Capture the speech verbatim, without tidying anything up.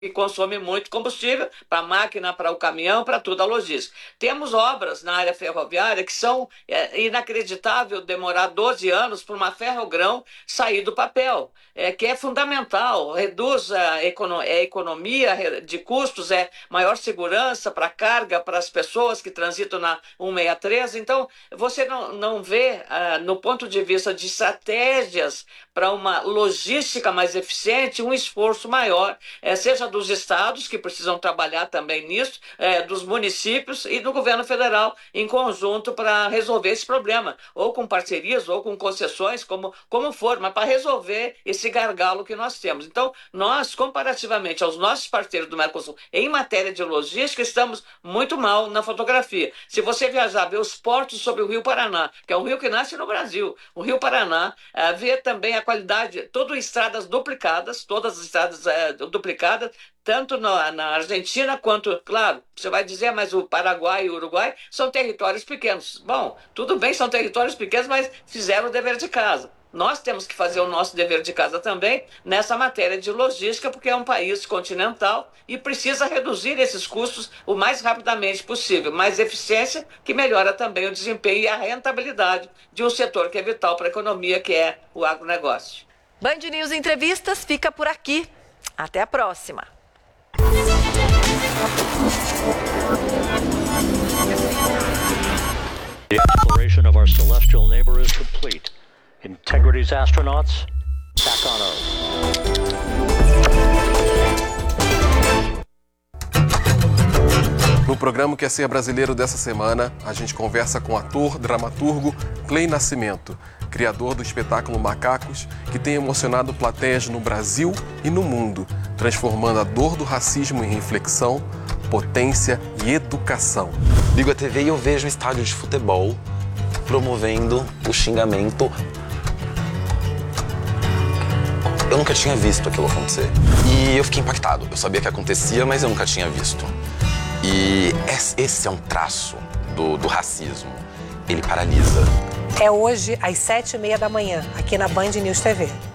que consome muito combustível para a máquina, para o caminhão, para toda a logística. Temos obras na área ferroviária que são é, inacreditável demorar doze anos para uma ferrogrão sair do papel, é, que é fundamental, reduz a, econo a economia de custos, é maior segurança para a carga, para as pessoas que transitam na cento e sessenta e três. Então, você não, não vê, ah, no ponto de vista de estratégias para uma logística mais eficiente, um esforço maior, é, seja dos estados, que precisam trabalhar também nisso, é, dos municípios e do governo federal em conjunto para resolver esse problema, ou com parcerias, ou com concessões, como, como for, mas para resolver esse gargalo que nós temos. Então, nós, comparativamente aos nossos parceiros do Mercosul, em matéria de logística, estamos muito mal na fotografia. Se você viajar, ver os portos sobre o Rio Paraná, que é um rio que nasce no Brasil, o Rio Paraná, é, ver também a qualidade, todas estradas duplicadas, todas as estradas é, duplicadas, tanto na, na Argentina quanto, claro, você vai dizer, mas o Paraguai e o Uruguai são territórios pequenos. Bom, tudo bem, são territórios pequenos, mas fizeram o dever de casa. Nós temos que fazer o nosso dever de casa também nessa matéria de logística, porque é um país continental e precisa reduzir esses custos o mais rapidamente possível. Mais eficiência, que melhora também o desempenho e a rentabilidade de um setor que é vital para a economia, que é o agronegócio. Band News Entrevistas fica por aqui. Até a próxima. The exploration of our celestial neighbor is complete. Integrity's astronauts back on Earth. No programa Que É Ser Brasileiro dessa semana, a gente conversa com o ator, dramaturgo Clay Nascimento, criador do espetáculo Macacos, que tem emocionado plateias no Brasil e no mundo, transformando a dor do racismo em reflexão, potência e educação. Ligo a T V e eu vejo um estádio de futebol promovendo o xingamento. Eu nunca tinha visto aquilo acontecer. E eu fiquei impactado. Eu sabia que acontecia, mas eu nunca tinha visto. E esse é um traço do, do racismo. Ele paralisa. É hoje, às sete e meia da manhã, aqui na Band News T V.